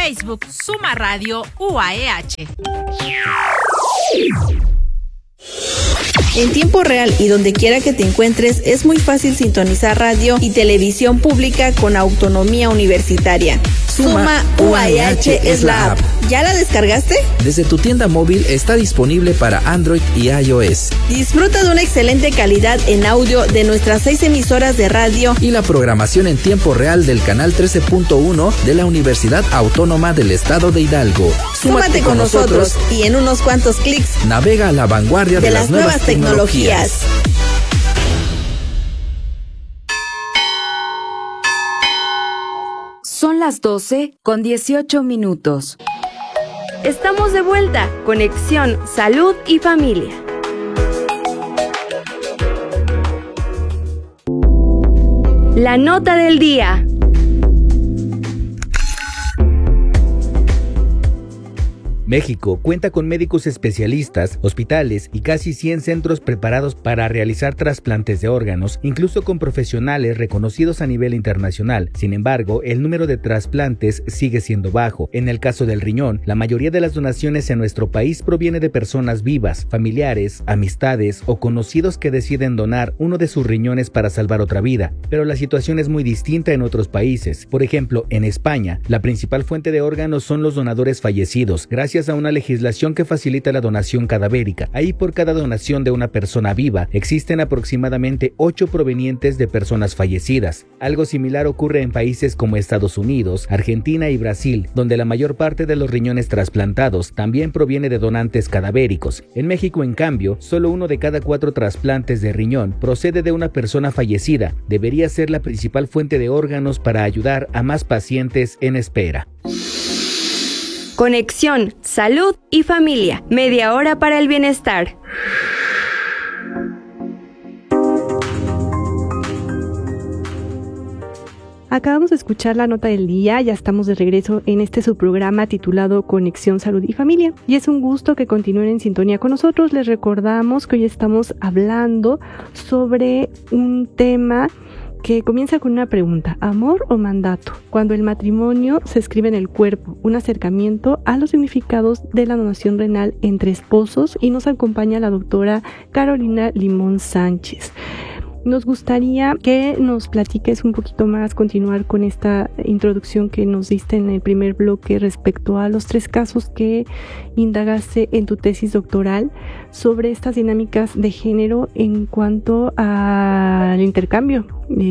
Facebook Suma Radio UAEH. En tiempo real y donde quiera que te encuentres, es muy fácil sintonizar radio y televisión pública con autonomía universitaria. Suma UAEH es la app. ¿Ya la descargaste? Desde tu tienda móvil está disponible para Android y iOS. Disfruta de una excelente calidad en audio de nuestras 6 emisoras de radio y la programación en tiempo real del canal 13.1 de la Universidad Autónoma del Estado de Hidalgo. Súmate con nosotros y en unos cuantos clics navega a la vanguardia de las nuevas tecnologías. Son las 12:18. Estamos de vuelta. Conexión, salud y familia. La nota del día. México cuenta con médicos especialistas, hospitales y casi 100 centros preparados para realizar trasplantes de órganos, incluso con profesionales reconocidos a nivel internacional. Sin embargo, el número de trasplantes sigue siendo bajo. En el caso del riñón, la mayoría de las donaciones en nuestro país proviene de personas vivas, familiares, amistades o conocidos que deciden donar uno de sus riñones para salvar otra vida. Pero la situación es muy distinta en otros países. Por ejemplo, en España, la principal fuente de órganos son los donadores fallecidos, gracias a una legislación que facilita la donación cadavérica. Ahí, por cada donación de una persona viva, existen aproximadamente 8 provenientes de personas fallecidas. Algo similar ocurre en países como Estados Unidos, Argentina y Brasil, donde la mayor parte de los riñones trasplantados también proviene de donantes cadavéricos. En México, en cambio, solo 1 de cada 4 trasplantes de riñón procede de una persona fallecida. Debería ser la principal fuente de órganos para ayudar a más pacientes en espera. Conexión, salud y familia. Media hora para el bienestar. Acabamos de escuchar la nota del día, ya estamos de regreso en este subprograma titulado Conexión, Salud y Familia. Y es un gusto que continúen en sintonía con nosotros. Les recordamos que hoy estamos hablando sobre un tema que comienza con una pregunta: ¿amor o mandato? Cuando el matrimonio se escribe en el cuerpo, un acercamiento a los significados de la donación renal entre esposos, y nos acompaña la doctora Carolina Limón Sánchez. Nos gustaría que nos platiques un poquito más, continuar con esta introducción que nos diste en el primer bloque respecto a los 3 casos que indagaste en tu tesis doctoral sobre estas dinámicas de género en cuanto al intercambio,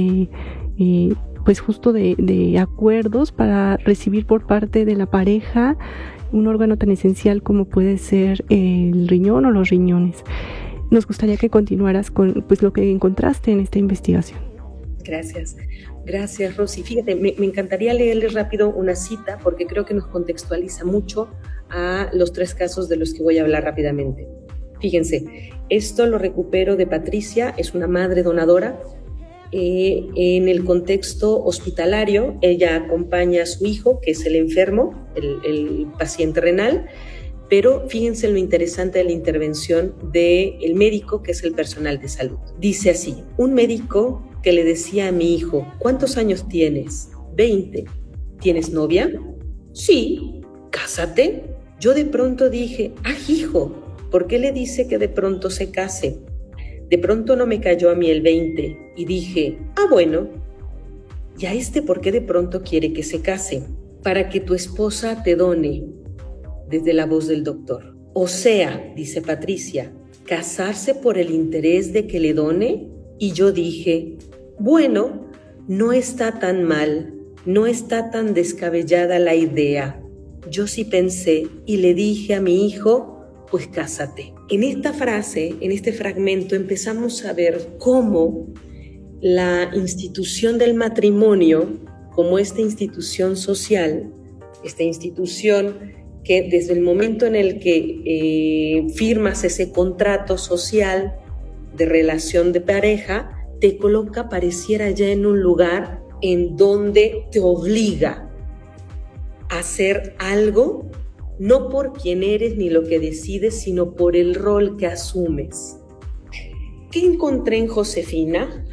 pues justo de acuerdos para recibir por parte de la pareja un órgano tan esencial como puede ser el riñón o los riñones. Nos gustaría que continuaras con pues lo que encontraste en esta investigación. Gracias, Rosy. Fíjate, me encantaría leerles rápido una cita porque creo que nos contextualiza mucho a los 3 casos de los que voy a hablar rápidamente. Fíjense, esto lo recupero de Patricia, es una madre donadora. En el contexto hospitalario, ella acompaña a su hijo, que es el enfermo, el paciente renal. Pero fíjense lo interesante de la intervención del médico, que es el personal de salud. Dice así: un médico que le decía a mi hijo: ¿cuántos años tienes? 20. ¿Tienes novia? Sí. ¿Cásate? Yo de pronto dije: hijo, ¿por qué le dice que de pronto se case? De pronto no me cayó a mí el 20 y dije: bueno, ¿y a por qué de pronto quiere que se case? Para que tu esposa te done. Desde la voz del doctor. O sea, dice Patricia, ¿casarse por el interés de que le done? Y yo dije: bueno, no está tan mal, no está tan descabellada la idea. Yo sí pensé y le dije a mi hijo: pues cásate. En esta frase, en este fragmento, empezamos a ver cómo la institución del matrimonio, como esta institución social, esta institución que desde el momento en el que firmas ese contrato social de relación de pareja, te coloca, pareciera ya en un lugar en donde te obliga a hacer algo, no por quién eres ni lo que decides, sino por el rol que asumes. ¿Qué encontré en Josefina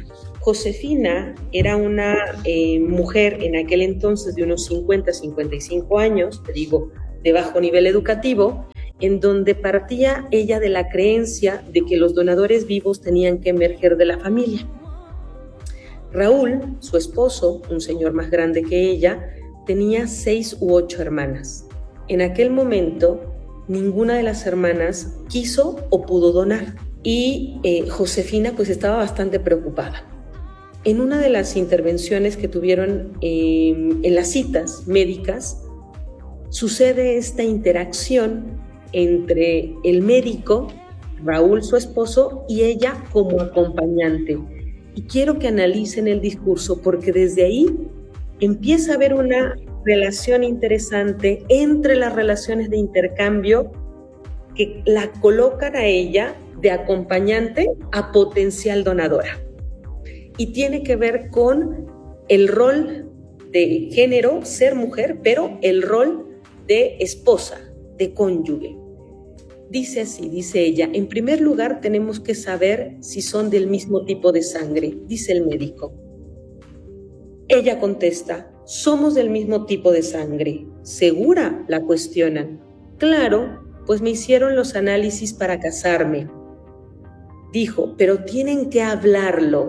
Josefina era una mujer en aquel entonces de unos 50, 55 años, te digo, de bajo nivel educativo, en donde partía ella de la creencia de que los donadores vivos tenían que emerger de la familia. Raúl, su esposo, un señor más grande que ella, tenía 6 u 8 hermanas. En aquel momento, ninguna de las hermanas quiso o pudo donar y Josefina pues estaba bastante preocupada. En una de las intervenciones que tuvieron en las citas médicas, sucede esta interacción entre el médico, Raúl, su esposo, y ella como acompañante. Y quiero que analicen el discurso porque desde ahí empieza a haber una relación interesante entre las relaciones de intercambio que la colocan a ella de acompañante a potencial donadora. Y tiene que ver con el rol de género, ser mujer, pero el rol de esposa, de cónyuge. Dice así, dice ella, en primer lugar tenemos que saber si son del mismo tipo de sangre, dice el médico. Ella contesta, somos del mismo tipo de sangre. ¿Segura?, la cuestionan. Claro, pues me hicieron los análisis para casarme. Dijo, pero tienen que hablarlo.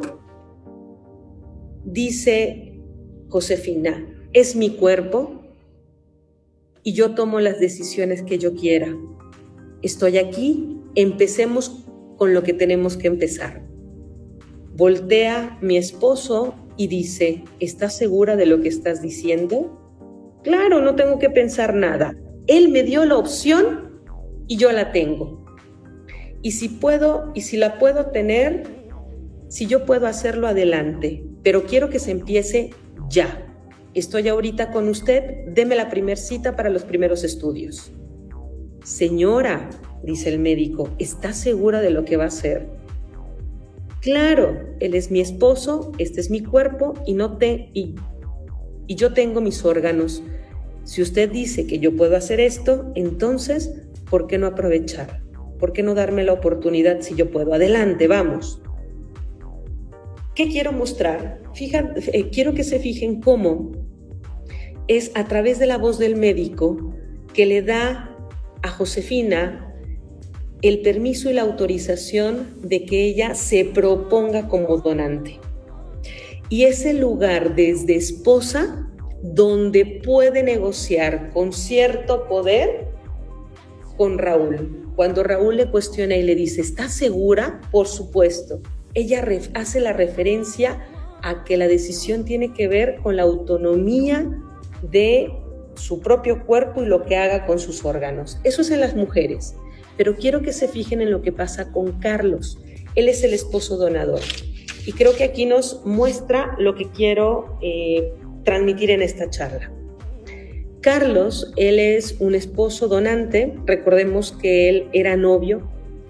Dice Josefina, es mi cuerpo y yo tomo las decisiones que yo quiera. Estoy aquí, empecemos con lo que tenemos que empezar. Voltea mi esposo y dice, ¿estás segura de lo que estás diciendo? Claro, no tengo que pensar nada. Él me dio la opción y yo la tengo. Y si puedo, y si la puedo tener, si yo puedo hacerlo, adelante. Pero quiero que se empiece ya. Estoy ahorita con usted, deme la primer cita para los primeros estudios. Señora, dice el médico, ¿está segura de lo que va a hacer? Claro, él es mi esposo, este es mi cuerpo y yo tengo mis órganos. Si usted dice que yo puedo hacer esto, entonces, ¿por qué no aprovechar? ¿Por qué no darme la oportunidad si yo puedo? Adelante, vamos. ¿Qué quiero mostrar? Quiero que se fijen cómo es a través de la voz del médico que le da a Josefina el permiso y la autorización de que ella se proponga como donante. Y es el lugar desde esposa donde puede negociar con cierto poder con Raúl. Cuando Raúl le cuestiona y le dice, ¿estás segura? Por supuesto. Ella hace la referencia a que la decisión tiene que ver con la autonomía de su propio cuerpo y lo que haga con sus órganos. Eso es en las mujeres. Pero quiero que se fijen en lo que pasa con Carlos. Él es el esposo donador. Y creo que aquí nos muestra lo que quiero transmitir en esta charla. Carlos, él es un esposo donante. Recordemos que él era novio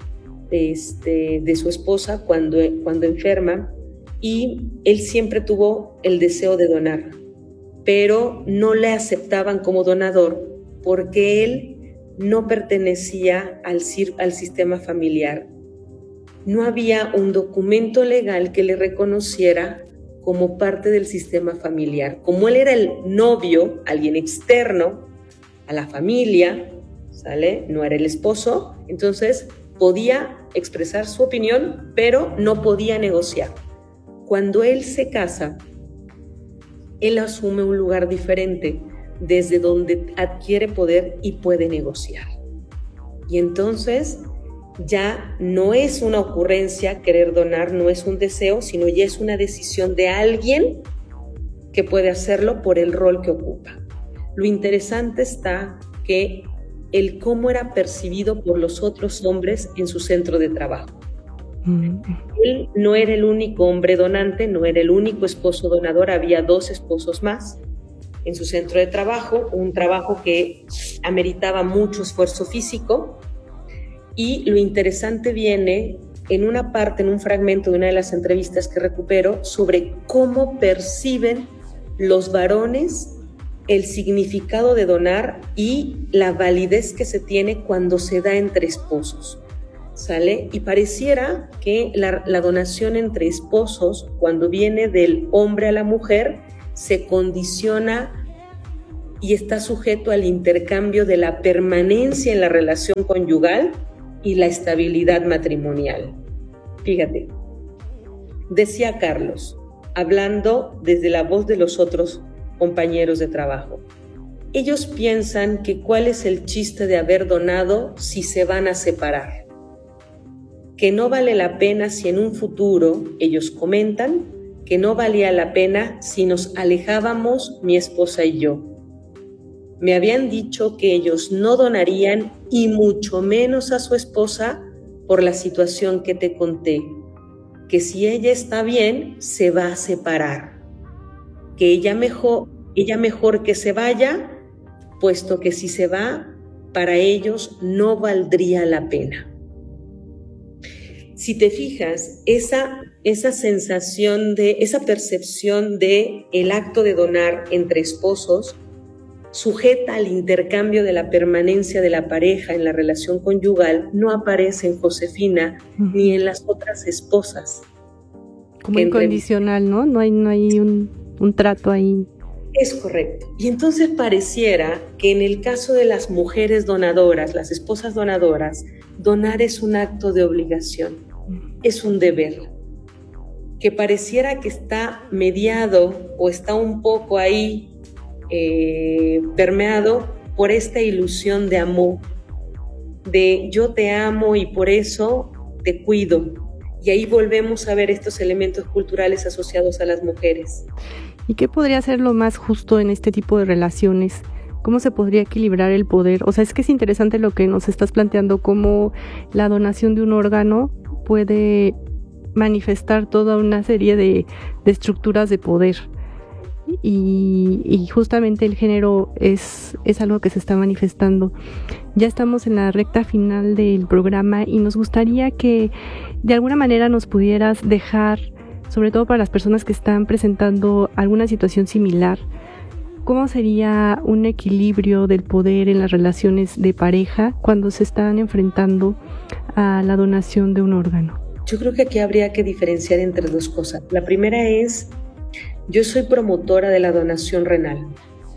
de su esposa cuando enferma, y él siempre tuvo el deseo de donar, pero no le aceptaban como donador porque él no pertenecía al sistema familiar. No había un documento legal que le reconociera como parte del sistema familiar. Como él era el novio, alguien externo a la familia, ¿sale? No era el esposo, entonces podía expresar su opinión, pero no podía negociar. Cuando él se casa, él asume un lugar diferente, desde donde adquiere poder y puede negociar. Y entonces ya no es una ocurrencia querer donar, no es un deseo, sino ya es una decisión de alguien que puede hacerlo por el rol que ocupa. Lo interesante está que el cómo era percibido por los otros hombres en su centro de trabajo. Él no era el único hombre donante, no era el único esposo donador, había 2 esposos más en su centro de trabajo, un trabajo que ameritaba mucho esfuerzo físico. Y lo interesante viene en una parte, en un fragmento de una de las entrevistas que recupero, sobre cómo perciben los varones el significado de donar y la validez que se tiene cuando se da entre esposos. ¿sale? Y pareciera que la donación entre esposos, cuando viene del hombre a la mujer, se condiciona y está sujeto al intercambio de la permanencia en la relación conyugal y la estabilidad matrimonial. Fíjate, decía Carlos, hablando desde la voz de los otros compañeros de trabajo, ellos piensan que cuál es el chiste de haber donado si se van a separar, que no vale la pena si en un futuro, ellos comentan, que no valía la pena si nos alejábamos mi esposa y yo. Me habían dicho que ellos no donarían y mucho menos a su esposa por la situación que te conté, que si ella está bien, se va a separar, que ella mejor que se vaya, puesto que si se va, para ellos no valdría la pena. Si te fijas, esa sensación esa percepción de el acto de donar entre esposos sujeta al intercambio de la permanencia de la pareja en la relación conyugal no aparece en Josefina ni en las otras esposas. Como incondicional, ¿no? No hay un trato ahí. Es correcto. Y entonces pareciera que en el caso de las mujeres donadoras, las esposas donadoras, donar es un acto de obligación, es un deber, que pareciera que está mediado o está un poco ahí permeado por esta ilusión de amor, de yo te amo y por eso te cuido. Y ahí volvemos a ver estos elementos culturales asociados a las mujeres. ¿Y qué podría ser lo más justo en este tipo de relaciones? ¿Cómo se podría equilibrar el poder? O sea, es que es interesante lo que nos estás planteando, cómo la donación de un órgano puede manifestar toda una serie de estructuras de poder. Y justamente el género es algo que se está manifestando. Ya estamos en la recta final del programa y nos gustaría que de alguna manera nos pudieras dejar, sobre todo para las personas que están presentando alguna situación similar, ¿cómo sería un equilibrio del poder en las relaciones de pareja cuando se están enfrentando a la donación de un órgano? Yo creo que aquí habría que diferenciar entre dos cosas. La primera es, yo soy promotora de la donación renal.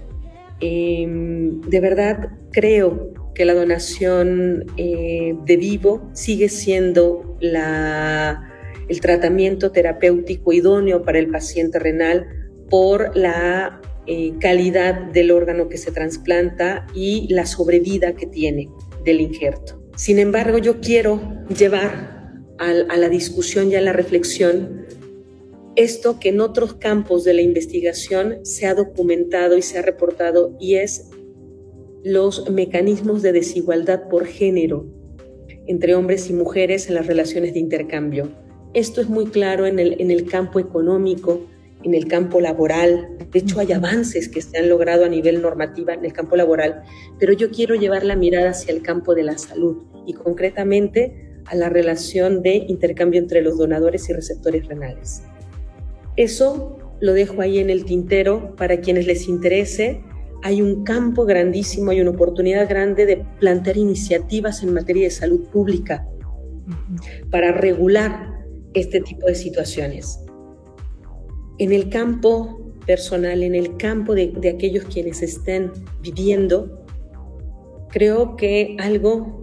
De verdad creo que la donación de vivo sigue siendo el tratamiento terapéutico idóneo para el paciente renal por la calidad del órgano que se trasplanta y la sobrevida que tiene del injerto. Sin embargo, yo quiero llevar a la discusión y a la reflexión esto que en otros campos de la investigación se ha documentado y se ha reportado, y es los mecanismos de desigualdad por género entre hombres y mujeres en las relaciones de intercambio. Esto es muy claro en el campo económico, en el campo laboral. De hecho, hay avances que se han logrado a nivel normativa en el campo laboral, pero yo quiero llevar la mirada hacia el campo de la salud y concretamente a la relación de intercambio entre los donadores y receptores renales. Eso lo dejo ahí en el tintero para quienes les interese. Hay un campo grandísimo, hay una oportunidad grande de plantear iniciativas en materia de salud pública para regular este tipo de situaciones. En el campo personal, en el campo de aquellos quienes estén viviendo, creo que algo,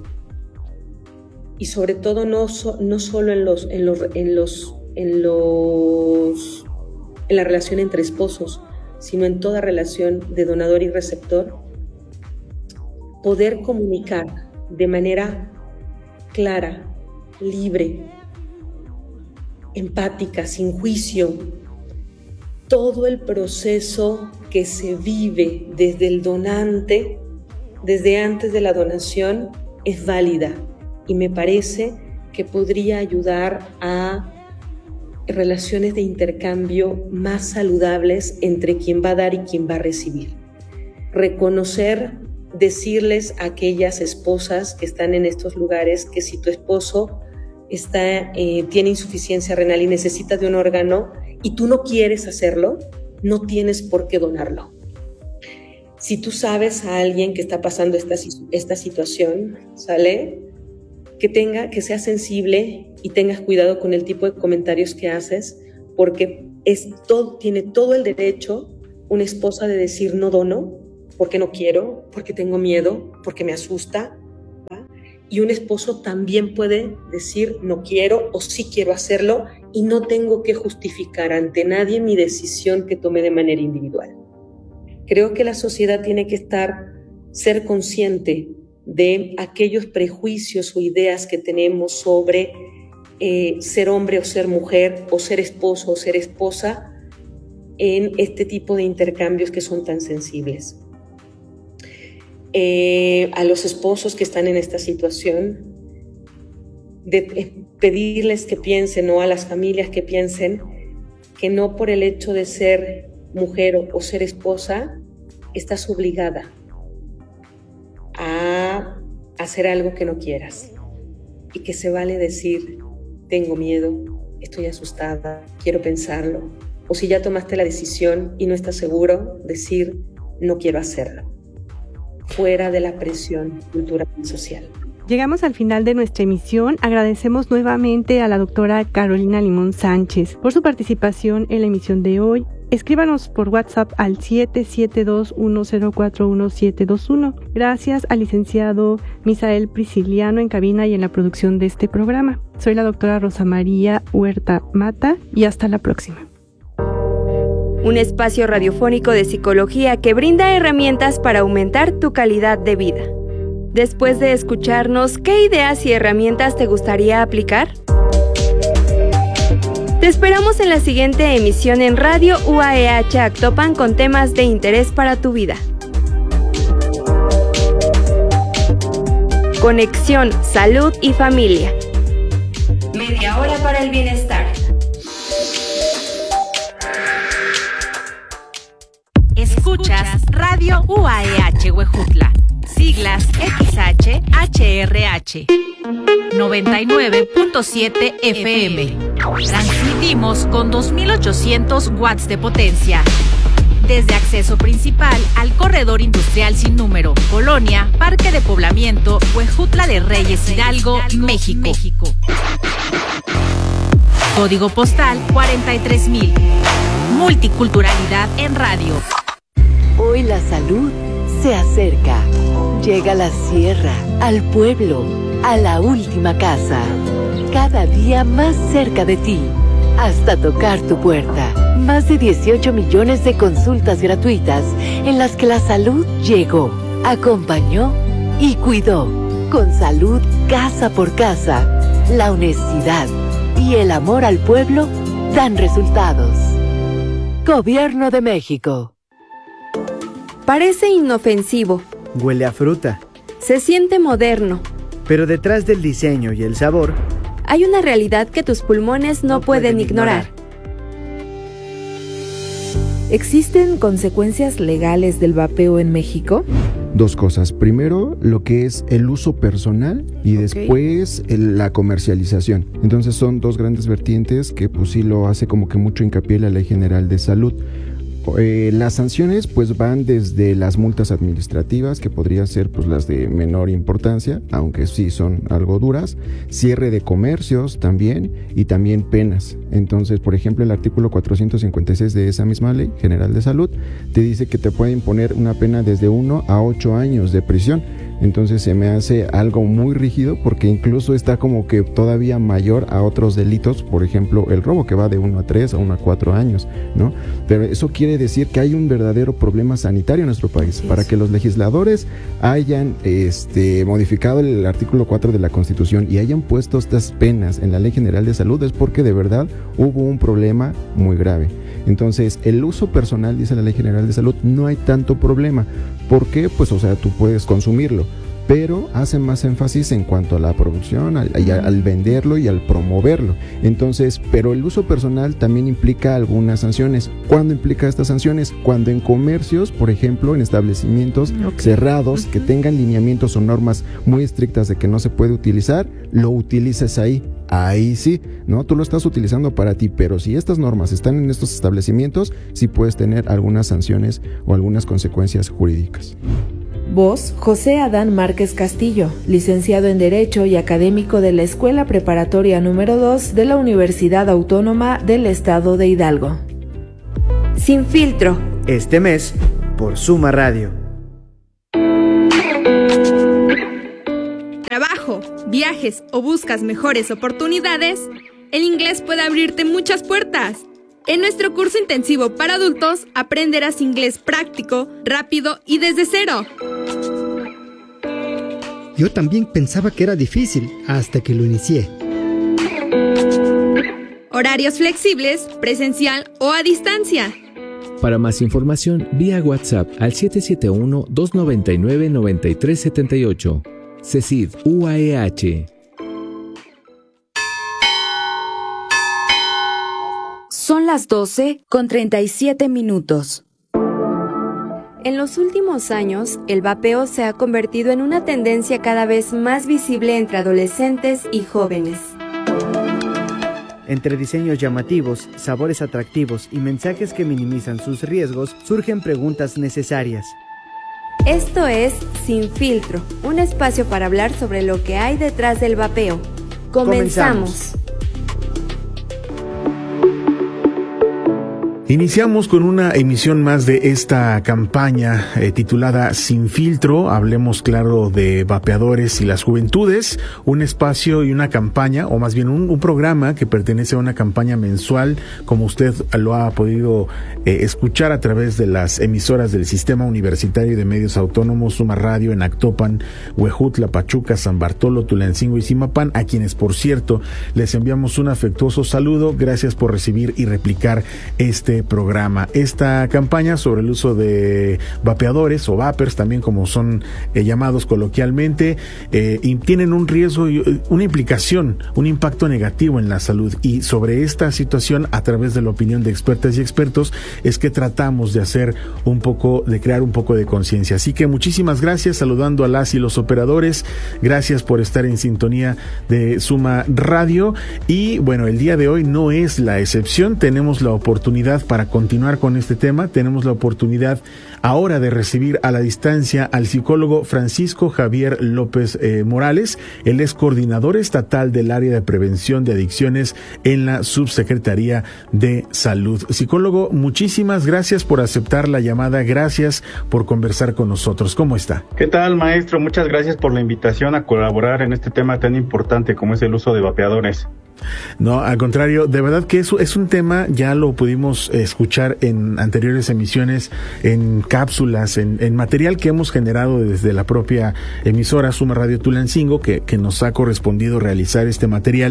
y sobre todo no solo en la relación entre esposos, sino en toda relación de donador y receptor, poder comunicar de manera clara, libre, empática, sin juicio, todo el proceso que se vive desde el donante, desde antes de la donación, es válida y me parece que podría ayudar a relaciones de intercambio más saludables entre quien va a dar y quien va a recibir. Reconocer, decirles a aquellas esposas que están en estos lugares que si tu esposo tiene insuficiencia renal y necesita de un órgano y tú no quieres hacerlo, no tienes por qué donarlo. Si tú sabes a alguien que está pasando esta situación, ¿sale? que seas sensible y tengas cuidado con el tipo de comentarios que haces, porque tiene todo el derecho una esposa de decir no dono, porque no quiero, porque tengo miedo, porque me asusta, ¿va? Y un esposo también puede decir no quiero o sí quiero hacerlo y no tengo que justificar ante nadie mi decisión que tomé de manera individual. Creo que la sociedad tiene que ser consciente de aquellos prejuicios o ideas que tenemos sobre ser hombre o ser mujer, o ser esposo o ser esposa, en este tipo de intercambios que son tan sensibles. A los esposos que están en esta situación, de pedirles que piensen, o a las familias que piensen, que no por el hecho de ser mujer o ser esposa, estás obligada a hacer algo que no quieras, y que se vale decir tengo miedo, estoy asustada, quiero pensarlo, o si ya tomaste la decisión y no estás seguro, decir no quiero hacerlo, fuera de la presión cultural y social. Llegamos al final de nuestra emisión. Agradecemos nuevamente a la doctora Carolina Limón Sánchez por su participación en la emisión de hoy. Escríbanos por WhatsApp al 772-1041-721. Gracias al licenciado Misael Prisciliano en cabina y en la producción de este programa. Soy la doctora Rosa María Huerta Mata y hasta la próxima. Un espacio radiofónico de psicología que brinda herramientas para aumentar tu calidad de vida. Después de escucharnos, ¿qué ideas y herramientas te gustaría aplicar? Te esperamos en la siguiente emisión en Radio UAEH Actopan con temas de interés para tu vida. Conexión, salud y familia. Media hora para el bienestar. Escuchas Radio UAEH Huejutla. Siglas XH-HRH 99.7 FM. Transmitimos con 2800 watts de potencia. Desde acceso principal al corredor industrial sin número, Colonia, Parque de Poblamiento, Huejutla de Reyes, Hidalgo, México. Código postal 43000. Multiculturalidad en radio. Hoy la salud se acerca. Llega a la sierra, al pueblo, a la última casa. Cada día más cerca de ti, hasta tocar tu puerta. Más de 18 millones de consultas gratuitas en las que la salud llegó, acompañó y cuidó. Con salud casa por casa, la honestidad y el amor al pueblo dan resultados. Gobierno de México. Parece inofensivo. Huele a fruta. Se siente moderno. Pero detrás del diseño y el sabor, hay una realidad que tus pulmones no pueden ignorar. ¿Existen consecuencias legales del vapeo en México? Dos cosas. Primero, lo que es el uso personal y después la comercialización. Entonces son dos grandes vertientes que pues sí lo hace como que mucho hincapié la Ley General de Salud. Las sanciones pues van desde las multas administrativas, que podrían ser pues las de menor importancia, aunque sí son algo duras, cierre de comercios también, y también penas. Entonces, por ejemplo, el artículo 456 de esa misma Ley General de Salud te dice que te puede imponer una pena desde 1 a 8 años de prisión. Entonces se me hace algo muy rígido, porque incluso está como que todavía mayor a otros delitos, por ejemplo el robo, que va de 1 a 3 a 1 a 4 años, ¿no? Pero eso quiere decir que hay un verdadero problema sanitario en nuestro país. Para que los legisladores hayan modificado el artículo 4 de la Constitución y hayan puesto estas penas en la Ley General de Salud, es porque de verdad hubo un problema muy grave. Entonces, el uso personal, dice la Ley General de Salud, no hay tanto problema. ¿Por qué? Pues, o sea, tú puedes consumirlo, pero hace más énfasis en cuanto a la producción, al venderlo y al promoverlo. Entonces, pero el uso personal también implica algunas sanciones. ¿Cuándo implica estas sanciones? Cuando en comercios, por ejemplo, en establecimientos cerrados, que tengan lineamientos o normas muy estrictas de que no se puede utilizar, lo utilices ahí. Ahí sí, ¿no? Tú lo estás utilizando para ti, pero si estas normas están en estos establecimientos, sí puedes tener algunas sanciones o algunas consecuencias jurídicas. Voz, José Adán Márquez Castillo, licenciado en Derecho y académico de la Escuela Preparatoria número 2 de la Universidad Autónoma del Estado de Hidalgo. Sin filtro. Este mes, por Suma Radio. Trabajo, viajes o buscas mejores oportunidades, el inglés puede abrirte muchas puertas. En nuestro curso intensivo para adultos aprenderás inglés práctico, rápido y desde cero. Yo también pensaba que era difícil hasta que lo inicié. Horarios flexibles, presencial o a distancia. Para más información, vía WhatsApp al 771-299-9378. CECID UAEH. Son las 12:37. En los últimos años, el vapeo se ha convertido en una tendencia cada vez más visible entre adolescentes y jóvenes. Entre diseños llamativos, sabores atractivos y mensajes que minimizan sus riesgos, surgen preguntas necesarias. Esto es Sin Filtro, un espacio para hablar sobre lo que hay detrás del vapeo. Comenzamos. Iniciamos con una emisión más de esta campaña titulada Sin Filtro, hablemos claro de vapeadores y las juventudes, un espacio y una campaña, o más bien un programa que pertenece a una campaña mensual, como usted lo ha podido escuchar a través de las emisoras del Sistema Universitario de Medios Autónomos, Suma Radio en Actopan, Huejutla, Pachuca, San Bartolo, Tulancingo y Zimapán, a quienes, por cierto, les enviamos un afectuoso saludo. Gracias por recibir y replicar este programa. Esta campaña sobre el uso de vapeadores o vapers, también como son llamados coloquialmente, tienen un riesgo y una implicación, un impacto negativo en la salud, y sobre esta situación, a través de la opinión de expertas y expertos, es que tratamos de crear un poco de conciencia. Así que muchísimas gracias, saludando a las y los operadores, gracias por estar en sintonía de Suma Radio, y bueno, el día de hoy no es la excepción. Tenemos la oportunidad para continuar con este tema, tenemos la oportunidad ahora de recibir a la distancia al psicólogo Francisco Javier López Morales. Él es coordinador estatal del área de prevención de adicciones en la Subsecretaría de Salud. Psicólogo, muchísimas gracias por aceptar la llamada, gracias por conversar con nosotros. ¿Cómo está? ¿Qué tal, maestro? Muchas gracias por la invitación a colaborar en este tema tan importante como es el uso de vapeadores. No, al contrario, de verdad que eso es un tema, ya lo pudimos escuchar en anteriores emisiones, en cápsulas, en material que hemos generado desde la propia emisora Suma Radio Tulancingo, que nos ha correspondido realizar este material,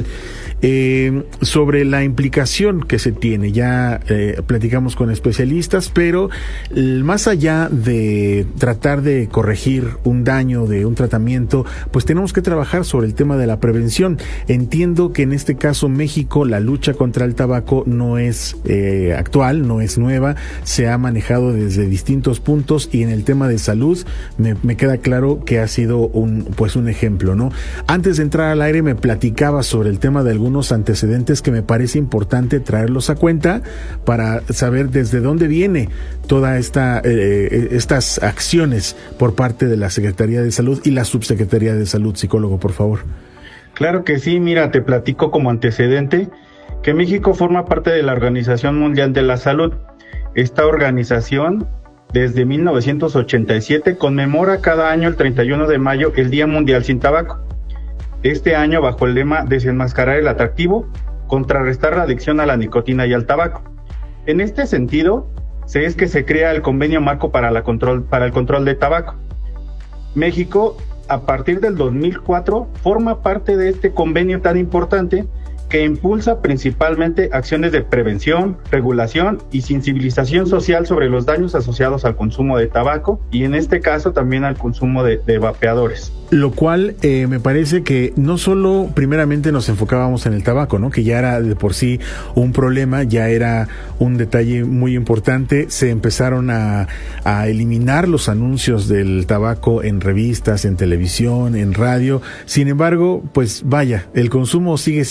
sobre la implicación que se tiene. Ya platicamos con especialistas, pero más allá de tratar de corregir un daño de un tratamiento, pues tenemos que trabajar sobre el tema de la prevención. Entiendo que en este caso México, la lucha contra el tabaco no es actual, no es nueva, se ha manejado desde distintos puntos, y en el tema de salud me queda claro que ha sido un ejemplo, ¿no? Antes de entrar al aire me platicaba sobre el tema de algunos antecedentes que me parece importante traerlos a cuenta para saber desde dónde viene toda estas acciones por parte de la Secretaría de Salud y la Subsecretaría de Salud. Psicólogo, por favor. Claro que sí, mira, te platico como antecedente que México forma parte de la Organización Mundial de la Salud. Esta organización, desde 1987, conmemora cada año el 31 de mayo el Día Mundial sin Tabaco. Este año bajo el lema Desenmascarar el atractivo, contrarrestar la adicción a la nicotina y al tabaco. En este sentido, es que se crea el Convenio Marco para el control de tabaco. México, a partir del 2004, forma parte de este convenio tan importante que impulsa principalmente acciones de prevención, regulación y sensibilización social sobre los daños asociados al consumo de tabaco, y en este caso también al consumo de vapeadores. Lo cual me parece que no solo primeramente nos enfocábamos en el tabaco, ¿no? Que ya era de por sí un problema, ya era un detalle muy importante. Se empezaron a eliminar los anuncios del tabaco en revistas, en televisión, en radio. Sin embargo, pues vaya, el consumo sigue siendo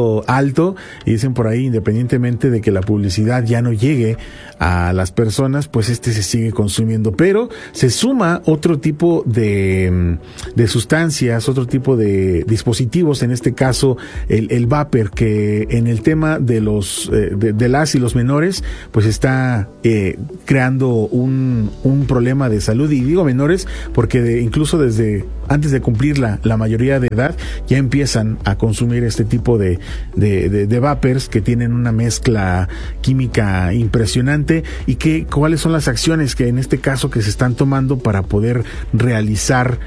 precio alto, y dicen por ahí, independientemente de que la publicidad ya no llegue a las personas, pues se sigue consumiendo. Pero se suma otro tipo de sustancias, otro tipo de dispositivos, en este caso el vapor, que en el tema de los de las y los menores, pues está creando un problema de salud. Y digo menores porque incluso desde antes de cumplir la mayoría de edad ya empiezan a consumir este tipo de vapors que tienen una mezcla química impresionante. Y cuáles son las acciones que en este caso que se están tomando para poder realizar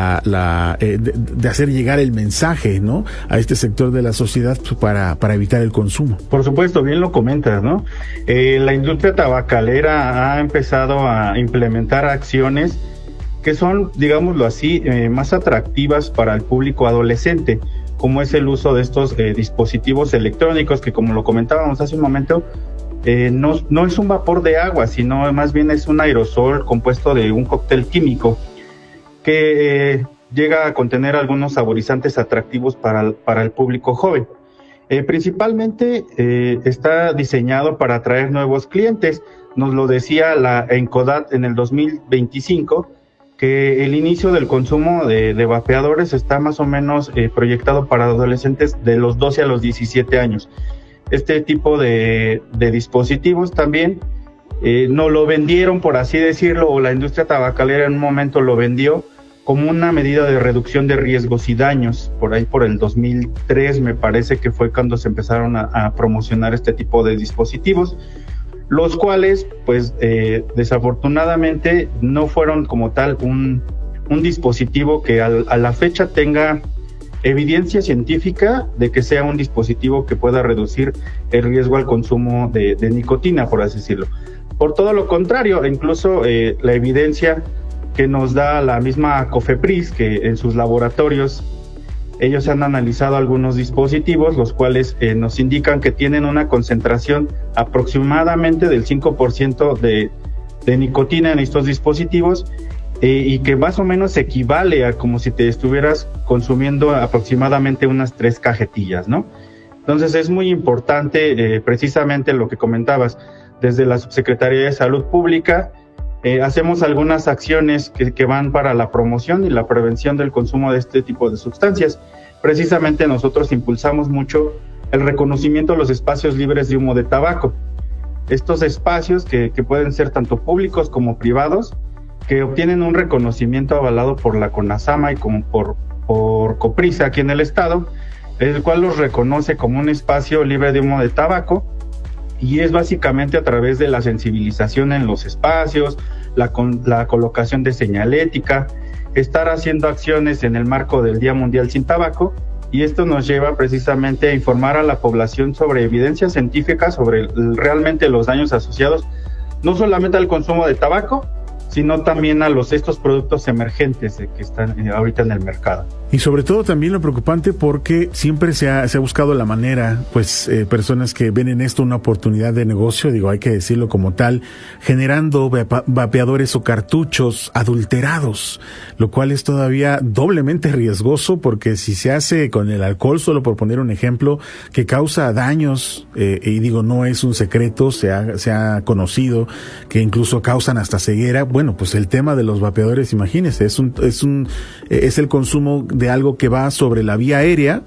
de hacer llegar el mensaje, ¿no?, a este sector de la sociedad, pues, para evitar el consumo. Por supuesto, bien lo comentas, ¿no? La industria tabacalera ha empezado a implementar acciones que son, digámoslo así, más atractivas para el público adolescente, como es el uso de estos dispositivos electrónicos que, como lo comentábamos hace un momento, no es un vapor de agua, sino más bien es un aerosol compuesto de un cóctel químico que llega a contener algunos saborizantes atractivos para el público joven. Principalmente está diseñado para atraer nuevos clientes. Nos lo decía la Encodat en el 2025, que el inicio del consumo de vapeadores está más o menos proyectado para adolescentes de los 12 a los 17 años. Este tipo de dispositivos también no lo vendieron, por así decirlo, o la industria tabacalera en un momento lo vendió como una medida de reducción de riesgos y daños. Por ahí por el 2003 me parece que fue cuando se empezaron a promocionar este tipo de dispositivos, los cuales pues desafortunadamente no fueron como tal un dispositivo que a la fecha tenga evidencia científica de que sea un dispositivo que pueda reducir el riesgo al consumo de nicotina, por así decirlo. Por todo lo contrario, incluso la evidencia que nos da la misma COFEPRIS, que en sus laboratorios ellos han analizado algunos dispositivos, los cuales nos indican que tienen una concentración aproximadamente del 5% de nicotina en estos dispositivos, y que más o menos equivale a como si te estuvieras consumiendo aproximadamente unas 3 cajetillas, ¿no? Entonces es muy importante precisamente lo que comentabas. Desde la Subsecretaría de Salud Pública hacemos algunas acciones que van para la promoción y la prevención del consumo de este tipo de sustancias. Precisamente nosotros impulsamos mucho el reconocimiento de los espacios libres de humo de tabaco. Estos espacios que pueden ser tanto públicos como privados, que obtienen un reconocimiento avalado por la CONASAMA y como por COPRISA aquí en el estado, el cual los reconoce como un espacio libre de humo de tabaco, y es básicamente a través de la sensibilización en los espacios, la colocación de señalética, estar haciendo acciones en el marco del Día Mundial sin Tabaco, y esto nos lleva precisamente a informar a la población sobre evidencia científica sobre realmente los daños asociados no solamente al consumo de tabaco, sino también a estos productos emergentes que están ahorita en el mercado. Y sobre todo también lo preocupante porque siempre se ha buscado la manera, pues personas que ven en esto una oportunidad de negocio, digo, hay que decirlo como tal, generando vapeadores o cartuchos adulterados, lo cual es todavía doblemente riesgoso porque si se hace con el alcohol, solo por poner un ejemplo, que causa daños, y digo, no es un secreto, se ha conocido que incluso causan hasta ceguera. Bueno, pues el tema de los vapeadores, imagínense, es el consumo de algo que va sobre la vía aérea,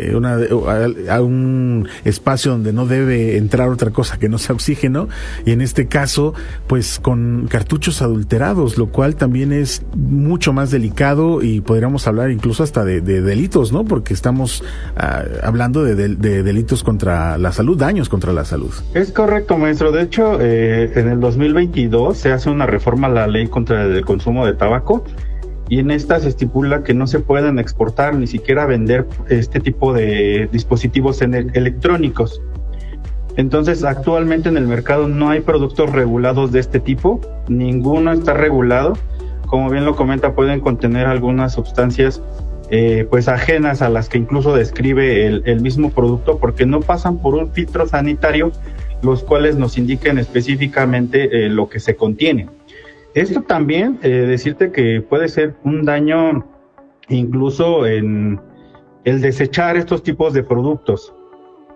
a un espacio donde no debe entrar otra cosa que no sea oxígeno, y en este caso, pues con cartuchos adulterados, lo cual también es mucho más delicado y podríamos hablar incluso hasta de delitos, ¿no? Porque estamos hablando de delitos contra la salud, daños contra la salud. Es correcto, maestro. De hecho, en el 2022 se hace una reforma a la ley contra el consumo de tabaco, y en esta se estipula que no se pueden exportar ni siquiera vender este tipo de dispositivos electrónicos. Entonces, actualmente en el mercado no hay productos regulados de este tipo, ninguno está regulado. Como bien lo comenta, pueden contener algunas sustancias pues ajenas a las que incluso describe el mismo producto, porque no pasan por un filtro sanitario, los cuales nos indiquen específicamente lo que se contiene. Esto también, decirte que puede ser un daño incluso en el desechar estos tipos de productos.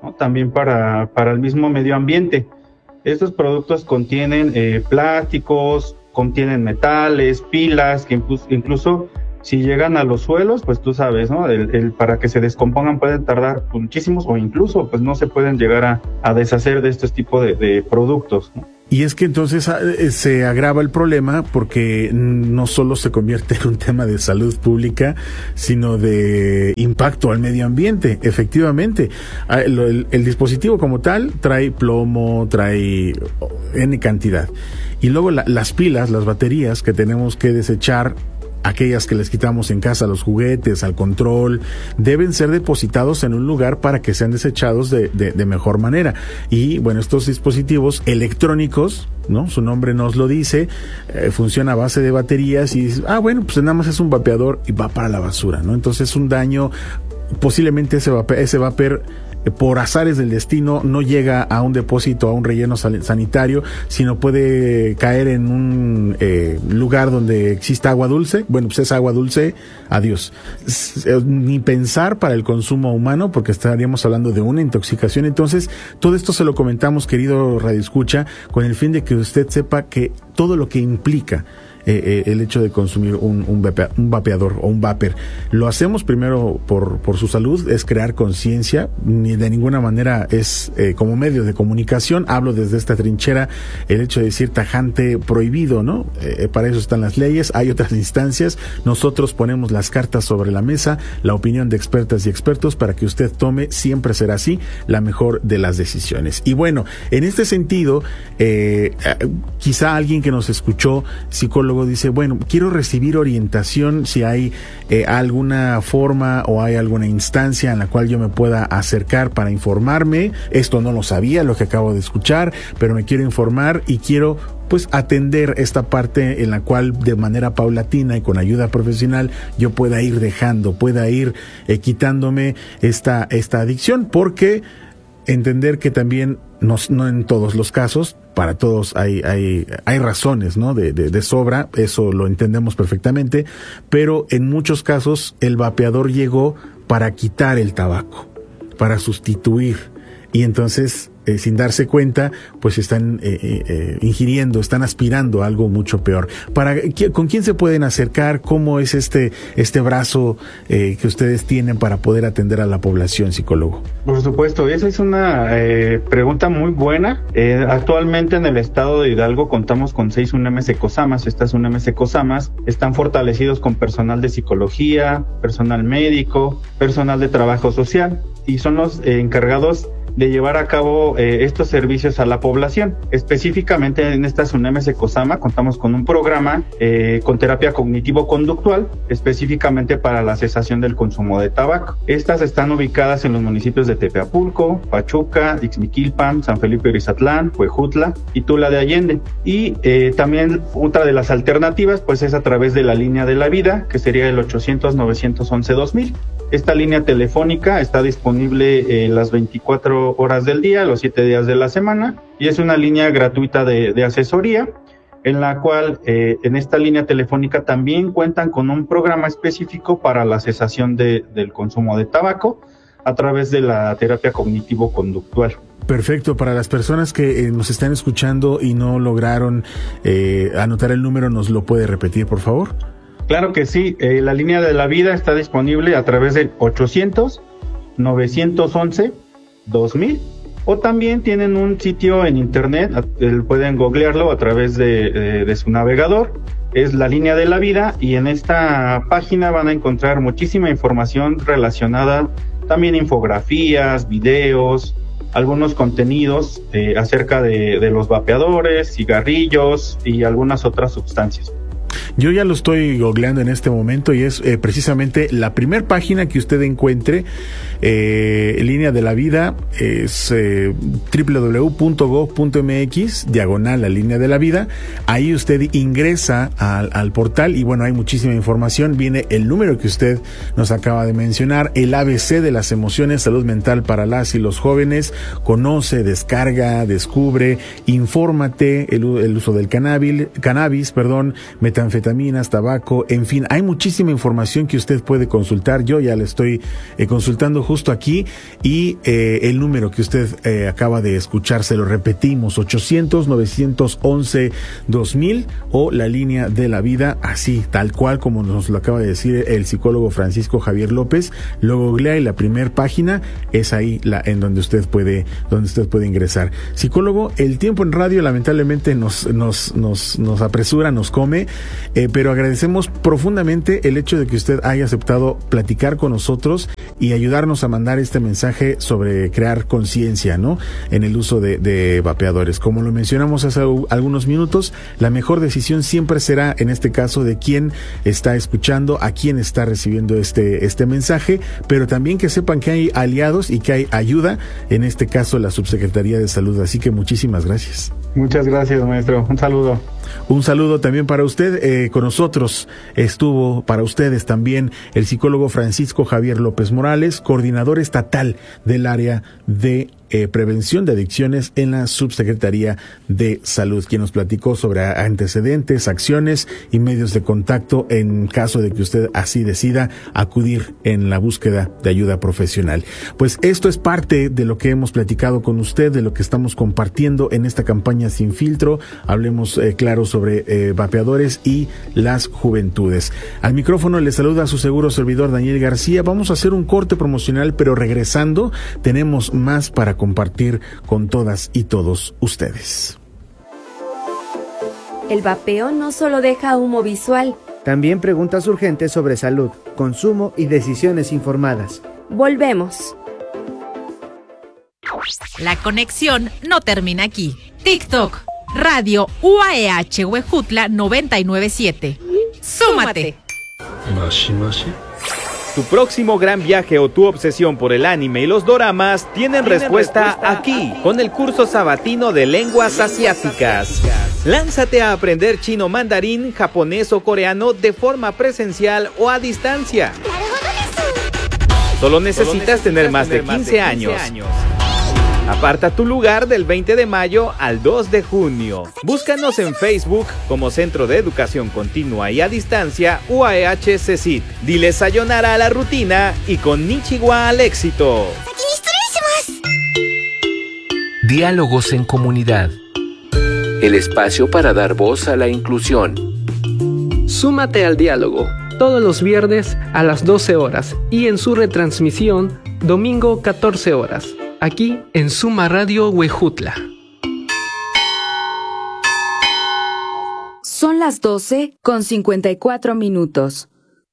¿no? También para el mismo medio ambiente. Estos productos contienen plásticos, contienen metales, pilas, que incluso si llegan a los suelos, pues tú sabes, ¿no? Para que se descompongan pueden tardar muchísimos, o incluso pues no se pueden llegar a deshacer de estos tipos de productos, ¿no? Y es que entonces se agrava el problema porque no solo se convierte en un tema de salud pública, sino de impacto al medio ambiente. Efectivamente, el dispositivo como tal trae plomo, trae N cantidad. Y luego las pilas, las baterías que tenemos que desechar, aquellas que les quitamos en casa, los juguetes, al control, deben ser depositados en un lugar para que sean desechados de mejor manera. Y bueno, estos dispositivos electrónicos, ¿no? Su nombre nos lo dice, funciona a base de baterías y dices, bueno, pues nada más es un vapeador y va para la basura, ¿no? Entonces un daño, posiblemente ese vapor por azares del destino no llega a un depósito, a un relleno sanitario, sino puede caer en un lugar donde exista agua dulce. Bueno, pues esa agua dulce, adiós. Ni pensar para el consumo humano, porque estaríamos hablando de una intoxicación. Entonces, todo esto se lo comentamos, querido radioescucha, con el fin de que usted sepa que todo lo que implica el hecho de consumir un vapeador o un vapor. Lo hacemos primero por su salud, es crear conciencia, ni de ninguna manera es como medio de comunicación. Hablo desde esta trinchera, el hecho de decir tajante, prohibido, ¿no? Para eso están las leyes, hay otras instancias. Nosotros ponemos las cartas sobre la mesa, la opinión de expertas y expertos para que usted tome, siempre será así, la mejor de las decisiones. Y bueno, en este sentido, quizá alguien que nos escuchó, psicólogo, dice, bueno, quiero recibir orientación, si hay alguna forma o hay alguna instancia en la cual yo me pueda acercar para informarme. Esto no lo sabía, lo que acabo de escuchar, pero me quiero informar y quiero pues atender esta parte en la cual de manera paulatina y con ayuda profesional yo pueda ir dejando, pueda ir quitándome esta adicción, porque entender que también no en todos los casos, para todos hay razones, ¿no? de sobra, eso lo entendemos perfectamente, pero en muchos casos el vapeador llegó para quitar el tabaco, para sustituir, y entonces sin darse cuenta, pues están ingiriendo, están aspirando a algo mucho peor. ¿Con quién se pueden acercar? ¿Cómo es este brazo que ustedes tienen para poder atender a la población, psicólogo? Por supuesto, esa es una pregunta muy buena. Actualmente en el estado de Hidalgo contamos con 6 UNAMs Ecosamas. Estas UNAMs Ecosamas están fortalecidos con personal de psicología, personal médico, personal de trabajo social, y son los encargados de llevar a cabo estos servicios a la población. Específicamente en estas UNAMs Ecosama contamos con un programa con terapia cognitivo-conductual, específicamente para la cesación del consumo de tabaco. Estas están ubicadas en los municipios de Tepeapulco, Pachuca, Ixmiquilpan, San Felipe Urizatlán, Huejutla y Tula de Allende. Y también otra de las alternativas pues es a través de la línea de la vida, que sería el 800-911-2000. Esta línea telefónica está disponible las 24 horas del día, los 7 días de la semana, y es una línea gratuita de asesoría, en la cual en esta línea telefónica también cuentan con un programa específico para la cesación del consumo de tabaco a través de la terapia cognitivo-conductual. Perfecto. Para las personas que nos están escuchando y no lograron anotar el número, ¿nos lo puede repetir, por favor? Claro que sí, la línea de la vida está disponible a través del 800-911-2000, o también tienen un sitio en internet, pueden googlearlo a través de su navegador, es la línea de la vida, y en esta página van a encontrar muchísima información relacionada, también infografías, videos, algunos contenidos acerca de los vapeadores, cigarrillos y algunas otras sustancias. Yo ya lo estoy googleando en este momento y es precisamente la primer página que usted encuentre, línea de la vida, es www.gov.mx, la línea de la vida. Ahí usted ingresa al portal y bueno, hay muchísima información. Viene el número que usted nos acaba de mencionar, el ABC de las emociones, salud mental para las y los jóvenes. Conoce, descarga, descubre, infórmate, el uso del cannabis, metanfetamina, anfetaminas, tabaco, en fin, hay muchísima información que usted puede consultar. Yo ya le estoy consultando justo aquí, y el número que usted acaba de escuchar, se lo repetimos, 800-911-2000, o la línea de la vida, así, tal cual como nos lo acaba de decir el psicólogo Francisco Javier López. Lo googlea y la primer página es ahí en donde usted puede ingresar. Psicólogo, el tiempo en radio lamentablemente nos apresura, nos come, pero agradecemos profundamente el hecho de que usted haya aceptado platicar con nosotros y ayudarnos a mandar este mensaje sobre crear conciencia, ¿no?, en el uso de vapeadores. Como lo mencionamos hace algunos minutos, la mejor decisión siempre será, en este caso, de quién está escuchando, a quién está recibiendo este mensaje, pero también que sepan que hay aliados y que hay ayuda, en este caso la Subsecretaría de Salud. Así que muchísimas gracias. Muchas gracias, maestro. Un saludo. Un saludo también para usted. Con nosotros estuvo, para ustedes también, el psicólogo Francisco Javier López Morales, coordinador estatal del área de prevención de adicciones en la Subsecretaría de Salud, quien nos platicó sobre antecedentes, acciones y medios de contacto en caso de que usted así decida acudir en la búsqueda de ayuda profesional. Pues esto es parte de lo que hemos platicado con usted, de lo que estamos compartiendo en esta campaña Sin Filtro. Hablemos claro sobre vapeadores y las juventudes. Al micrófono le saluda a su seguro servidor Daniel García. Vamos a hacer un corte promocional, pero regresando tenemos más para compartir con todas y todos ustedes. El vapeo no solo deja humo visual. También preguntas urgentes sobre salud, consumo y decisiones informadas. Volvemos. La conexión no termina aquí. TikTok, Radio UAEH Huejutla 997. ¡Súmate! Tu próximo gran viaje o tu obsesión por el anime y los doramas tienen respuesta aquí, con el curso sabatino de lenguas asiáticas. Lánzate a aprender chino, mandarín, japonés o coreano de forma presencial o a distancia. Solo necesitas tener más de 15 años. Aparta tu lugar del 20 de mayo al 2 de junio. Búscanos en Facebook como Centro de Educación Continua y a Distancia UAEH CECIT. Dile sayonara a la rutina y konnichiwa al éxito. Diálogos en comunidad. El espacio para dar voz a la inclusión. Súmate al diálogo todos los viernes a las 12 horas y en su retransmisión domingo 14 horas. Aquí en Suma Radio Huejutla. Son las 12:54.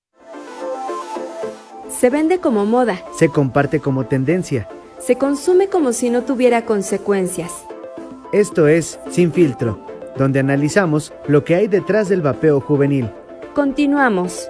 Se vende como moda. Se comparte como tendencia. Se consume como si no tuviera consecuencias. Esto es Sin Filtro, donde analizamos lo que hay detrás del vapeo juvenil. Continuamos.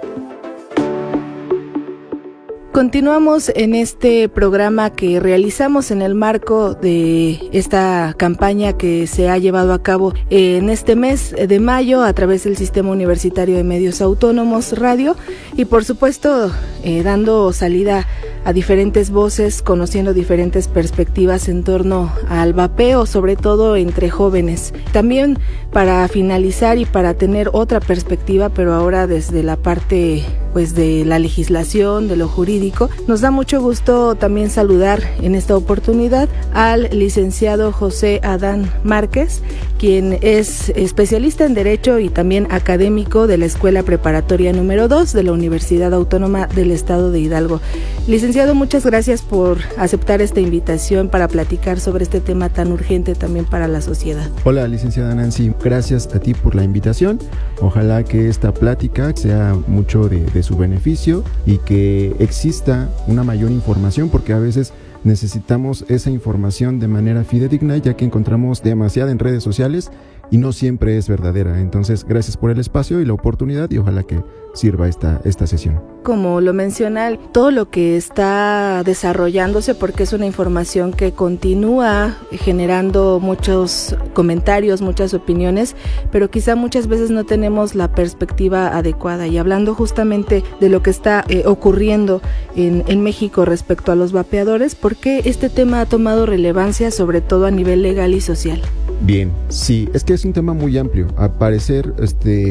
Continuamos en este programa que realizamos en el marco de esta campaña que se ha llevado a cabo en este mes de mayo a través del Sistema Universitario de Medios Autónomos Radio y por supuesto dando salida a diferentes voces, conociendo diferentes perspectivas en torno al vapeo, sobre todo entre jóvenes. También para finalizar y para tener otra perspectiva, pero ahora desde la parte pues de la legislación, de lo jurídico, nos da mucho gusto también saludar en esta oportunidad al licenciado José Adán Márquez, quien es especialista en Derecho y también académico de la Escuela Preparatoria número 2 de la Universidad Autónoma del Estado de Hidalgo. Licenciado, muchas gracias por aceptar esta invitación para platicar sobre este tema tan urgente también para la sociedad. Hola, licenciada Nancy, gracias a ti por la invitación. Ojalá que esta plática sea mucho de su beneficio y que exista una mayor información, porque a veces necesitamos esa información de manera fidedigna, ya que encontramos demasiada en redes sociales y no siempre es verdadera. Entonces, gracias por el espacio y la oportunidad y ojalá que sirva esta sesión. Como lo menciona, todo lo que está desarrollándose, porque es una información que continúa generando muchos comentarios, muchas opiniones, pero quizá muchas veces no tenemos la perspectiva adecuada. Y hablando justamente de lo que está ocurriendo en México respecto a los vapeadores, ¿por qué este tema ha tomado relevancia, sobre todo a nivel legal y social? Bien, sí, es que es un tema muy amplio. Al parecer,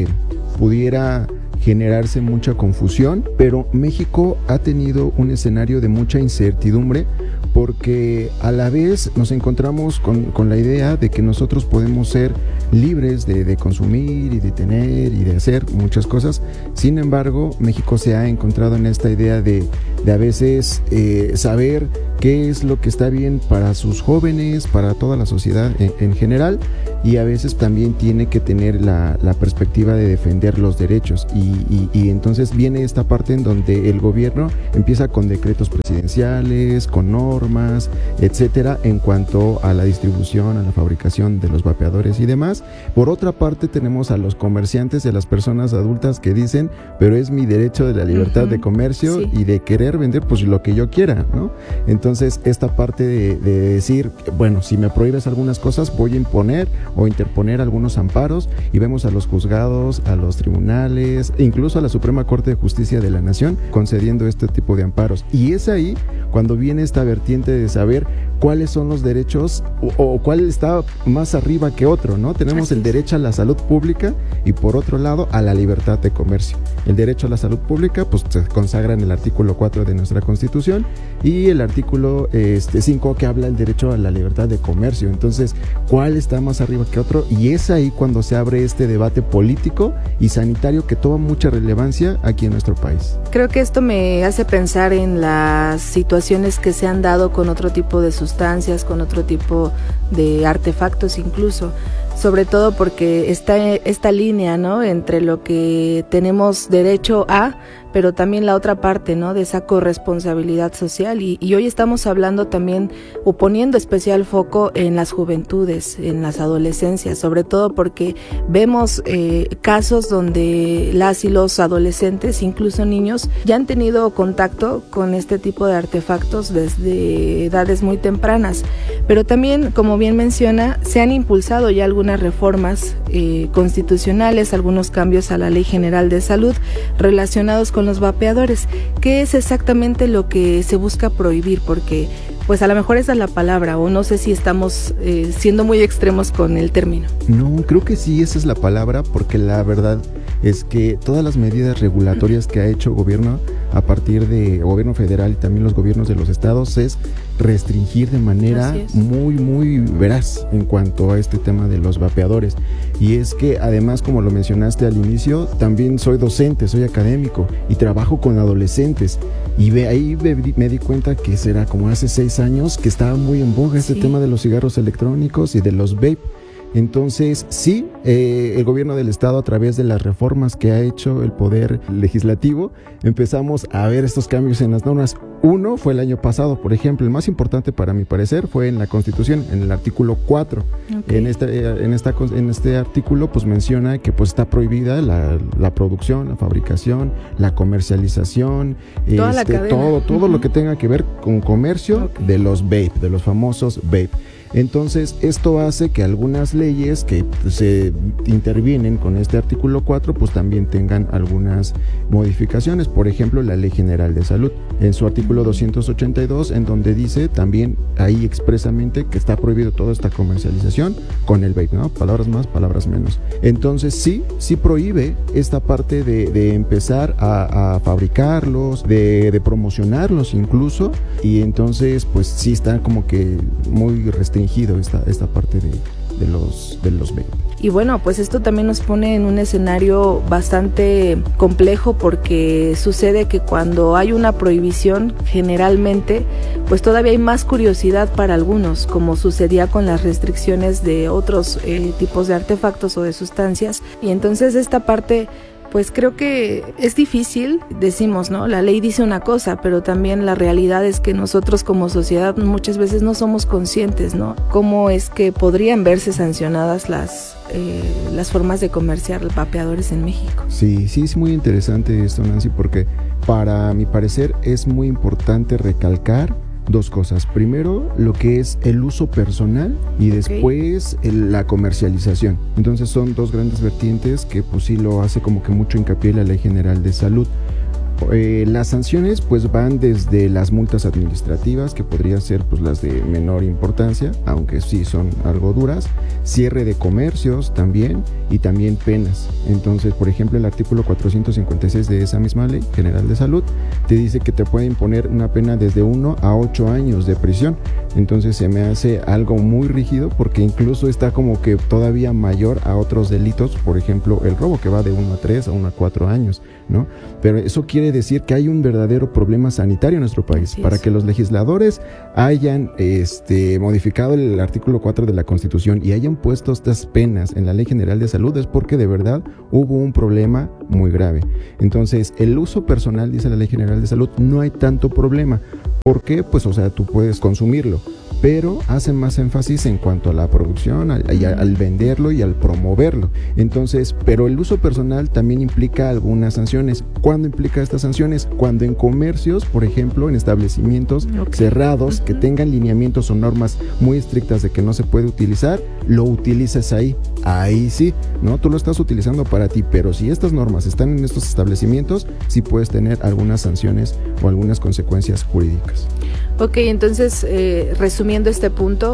pudiera generarse mucha confusión, pero México ha tenido un escenario de mucha incertidumbre porque a la vez nos encontramos con la idea de que nosotros podemos ser libres de consumir y de tener y de hacer muchas cosas. Sin embargo, México se ha encontrado en esta idea de a veces saber qué es lo que está bien para sus jóvenes, para toda la sociedad en general, y a veces también tiene que tener la perspectiva de defender los derechos y entonces viene esta parte en donde el gobierno empieza con decretos presidenciales, con normas, etcétera, en cuanto a la distribución, a la fabricación de los vapeadores y demás. Por otra parte tenemos a los comerciantes y a las personas adultas que dicen, pero es mi derecho de la libertad de comercio y de querer vender pues lo que yo quiera, ¿no? Entonces esta parte de decir, bueno, si me prohíbes algunas cosas voy a imponer o interponer algunos amparos, y vemos a los juzgados, a los tribunales, incluso a la Suprema Corte de Justicia de la Nación concediendo este tipo de amparos. Y es ahí cuando viene esta vertiente de saber cuáles son los derechos o cuál está más arriba que otro, ¿no? Tenemos el derecho a la salud pública y por otro lado a la libertad de comercio. El derecho a la salud pública pues se consagra en el artículo 4 de nuestra Constitución y el artículo 5 que habla del derecho a la libertad de comercio. Entonces, ¿cuál está más arriba que otro? Y es ahí cuando se abre este debate político y sanitario que toma mucha relevancia aquí en nuestro país. Creo que esto me hace pensar en las situaciones que se han dado con otro tipo de sustancias, con otro tipo de artefactos incluso, sobre todo porque está esta línea, ¿no?, entre lo que tenemos derecho a, pero también la otra parte, ¿no?, de esa corresponsabilidad social, y hoy estamos hablando también o poniendo especial foco en las juventudes, en las adolescencias, sobre todo porque vemos casos donde las y los adolescentes, incluso niños, ya han tenido contacto con este tipo de artefactos desde edades muy tempranas, pero también, como bien menciona, se han impulsado ya algunas reformas constitucionales, algunos cambios a la Ley General de Salud relacionados con los vapeadores. ¿Qué es exactamente lo que se busca prohibir? Porque pues a lo mejor esa es la palabra, o no sé si estamos siendo muy extremos con el término. No, creo que sí, esa es la palabra, porque la verdad es que todas las medidas regulatorias que ha hecho el gobierno a partir de gobierno federal y también los gobiernos de los estados es restringir de manera muy veraz en cuanto a este tema de los vapeadores. Y es que además, como lo mencionaste al inicio, también soy docente, soy académico y trabajo con adolescentes, y ahí me di cuenta que será como hace 6 años que estaba muy en boga este tema de los cigarros electrónicos y de los vape. Entonces, sí, el gobierno del estado, a través de las reformas que ha hecho el poder legislativo, empezamos a ver estos cambios en las normas. Uno fue el año pasado, por ejemplo, el más importante para mi parecer fue en la Constitución, en el artículo 4. En este artículo pues menciona que pues está prohibida la producción, la fabricación, la comercialización, todo lo que tenga que ver con comercio de los vape, de los famosos vape. Entonces, esto hace que algunas leyes que se intervienen con este artículo 4, pues también tengan algunas modificaciones. Por ejemplo, la Ley General de Salud, en su artículo 282, en donde dice también ahí expresamente que está prohibido toda esta comercialización con el vape, ¿no? Palabras más, palabras menos. Entonces, sí prohíbe esta parte de empezar a fabricarlos, de promocionarlos incluso, y entonces, pues sí está como que muy restringido esta parte de los vape. Y bueno, pues esto también nos pone en un escenario bastante complejo, porque sucede que cuando hay una prohibición, generalmente, pues todavía hay más curiosidad para algunos, como sucedía con las restricciones de otros tipos de artefactos o de sustancias. Y entonces esta parte, pues creo que es difícil, decimos, ¿no? La ley dice una cosa, pero también la realidad es que nosotros como sociedad muchas veces no somos conscientes, ¿no? Cómo es que podrían verse sancionadas las formas de comerciar vapeadores en México. Sí, es muy interesante esto, Nancy, porque para mi parecer es muy importante recalcar dos cosas. Primero, lo que es el uso personal, y después la comercialización. Entonces son dos grandes vertientes que pues sí lo hace como que mucho hincapié la Ley General de Salud. Las sanciones pues van desde las multas administrativas, que podrían ser pues las de menor importancia, aunque sí son algo duras, cierre de comercios también, y también penas. Entonces, por ejemplo, el artículo 456 de esa misma Ley General de Salud te dice que te puede imponer una pena desde 1 a 8 años de prisión. Entonces se me hace algo muy rígido, porque incluso está como que todavía mayor a otros delitos, por ejemplo el robo, que va de 1 a 3 a 1 a 4 años, ¿no? Pero eso quiere decir que hay un verdadero problema sanitario en nuestro país. Para que los legisladores hayan modificado el artículo 4 de la Constitución y hayan puesto estas penas en la Ley General de Salud, es porque de verdad hubo un problema muy grave. Entonces, el uso personal, dice la Ley General de Salud, no hay tanto problema. ¿Por qué? Pues, o sea, tú puedes consumirlo, pero hacen más énfasis en cuanto a la producción, al venderlo y al promoverlo. Entonces, pero el uso personal también implica algunas sanciones. ¿Cuándo implica estas sanciones? Cuando en comercios, por ejemplo, en establecimientos cerrados, que tengan lineamientos o normas muy estrictas de que no se puede utilizar, lo utilices ahí sí, ¿no? Tú lo estás utilizando para ti, pero si estas normas están en estos establecimientos, sí puedes tener algunas sanciones o algunas consecuencias jurídicas. Ok, entonces, resumiendo este punto,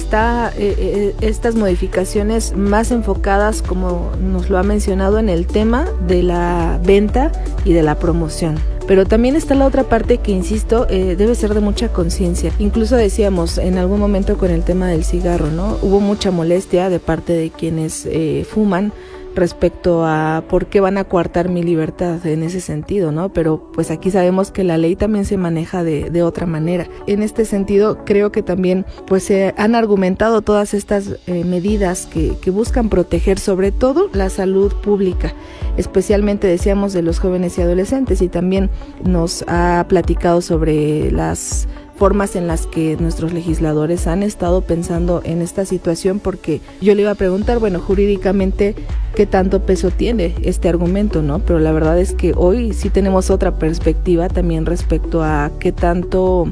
estas modificaciones más enfocadas, como nos lo ha mencionado, en el tema de la venta y de la promoción. Pero también está la otra parte que, insisto, debe ser de mucha conciencia. Incluso decíamos en algún momento con el tema del cigarro, ¿no? Hubo mucha molestia de parte de quienes fuman respecto a por qué van a coartar mi libertad en ese sentido, ¿no? Pero pues aquí sabemos que la ley también se maneja de otra manera. En este sentido, creo que también pues se han argumentado todas estas medidas que buscan proteger sobre todo la salud pública, especialmente decíamos de los jóvenes y adolescentes, y también nos ha platicado sobre las formas en las que nuestros legisladores han estado pensando en esta situación, porque yo le iba a preguntar, bueno, jurídicamente, ¿qué tanto peso tiene este argumento, no? Pero la verdad es que hoy sí tenemos otra perspectiva también respecto a qué tanto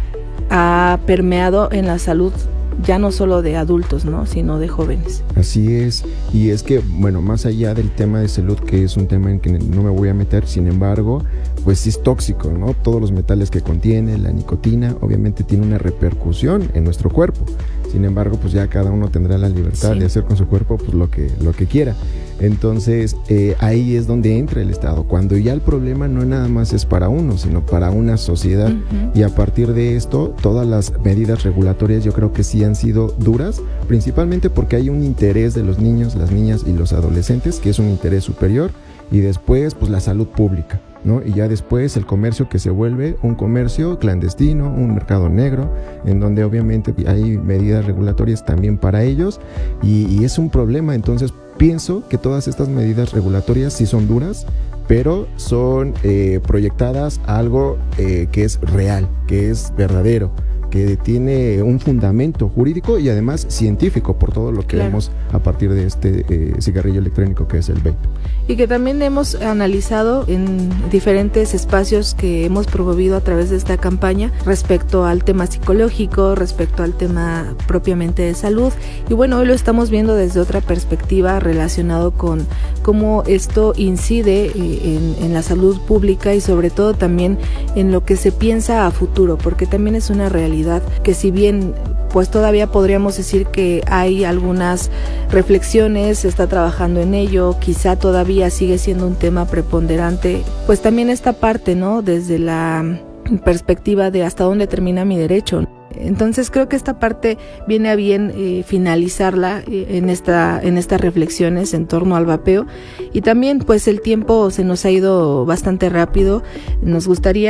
ha permeado en la salud, ya no solo de adultos, ¿no? Sino de jóvenes. Así es, y es que, bueno, más allá del tema de salud, que es un tema en que no me voy a meter, sin embargo, pues sí es tóxico, ¿no? Todos los metales que contiene, la nicotina, obviamente tiene una repercusión en nuestro cuerpo. Sin embargo, pues ya cada uno tendrá la libertad de hacer con su cuerpo pues lo que quiera. Entonces, ahí es donde entra el Estado, cuando ya el problema no nada más es para uno, sino para una sociedad. Y a partir de esto, todas las medidas regulatorias yo creo que sí han sido duras, principalmente porque hay un interés de los niños, las niñas y los adolescentes, que es un interés superior, y después pues la salud pública, ¿no? Y ya después el comercio, que se vuelve un comercio clandestino, un mercado negro, en donde obviamente hay medidas regulatorias también para ellos, y es un problema. Entonces pienso que todas estas medidas regulatorias sí son duras, pero son proyectadas a algo que es real, que es verdadero, que tiene un fundamento jurídico y además científico, por todo lo que vemos a partir de este cigarrillo electrónico que es el vape. Y que también hemos analizado en diferentes espacios que hemos promovido a través de esta campaña respecto al tema psicológico, respecto al tema propiamente de salud. Y bueno, hoy lo estamos viendo desde otra perspectiva, relacionado con cómo esto incide en la salud pública y sobre todo también en lo que se piensa a futuro, porque también es una realidad que, si bien pues todavía podríamos decir que hay algunas reflexiones, se está trabajando en ello, quizá todavía sigue siendo un tema preponderante, pues también esta parte, ¿no? Desde la perspectiva de hasta dónde termina mi derecho. Entonces creo que esta parte viene a bien finalizarla en estas reflexiones en torno al vapeo. Y también pues el tiempo se nos ha ido bastante rápido. Nos gustaría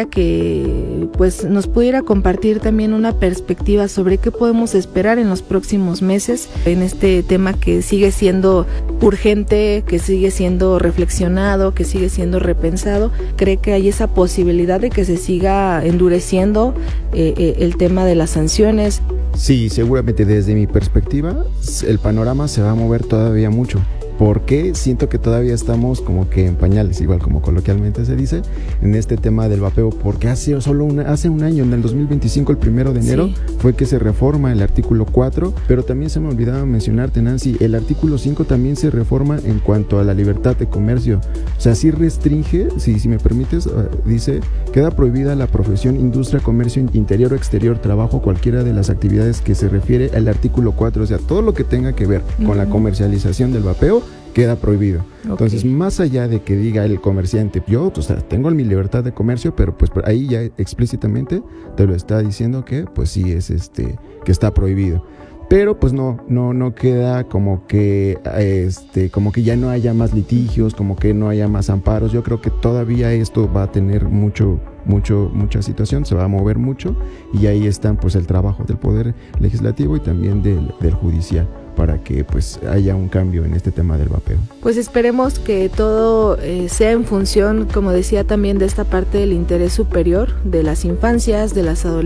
que pues nos pudiera compartir también una perspectiva sobre qué podemos esperar en los próximos meses en este tema que sigue siendo urgente, que sigue siendo reflexionado, que sigue siendo repensado. ¿Cree que hay esa posibilidad de que se siga endureciendo el tema de las sanciones? Sí, seguramente desde mi perspectiva el panorama se va a mover todavía mucho, porque siento que todavía estamos como que en pañales, igual como coloquialmente se dice, en este tema del vapeo, porque hace un año, en el 2025, el 1 de enero, fue que se reforma el artículo 4, pero también se me olvidaba mencionarte, Nancy, el artículo 5 también se reforma en cuanto a la libertad de comercio. O sea, sí restringe, si me permites, dice, queda prohibida la profesión, industria, comercio interior o exterior, trabajo, cualquiera de las actividades que se refiere al artículo 4, o sea, todo lo que tenga que ver con la comercialización del vapeo queda prohibido. Entonces, más allá de que diga el comerciante, yo, o sea, tengo mi libertad de comercio, pero pues ahí ya explícitamente te lo está diciendo que pues sí es que está prohibido. Pero pues no queda como que ya no haya más litigios, como que no haya más amparos. Yo creo que todavía esto va a tener mucha situación, se va a mover mucho, y ahí están pues el trabajo del Poder Legislativo y también del Judicial, para que pues haya un cambio en este tema del vapeo. Pues esperemos que todo sea en función, como decía también, de esta parte del interés superior de las infancias, de las adolescencias,